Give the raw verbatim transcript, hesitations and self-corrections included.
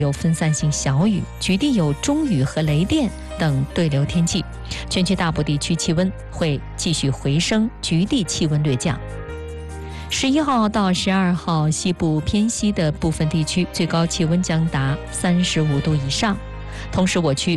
有分散性小雨，局地有中雨和雷电等对流天气。全区大部地区气温会继续回升，局地气温略降。十一号到十二号，西部偏西的部分地区最高气温将达三十五度以上，同时我区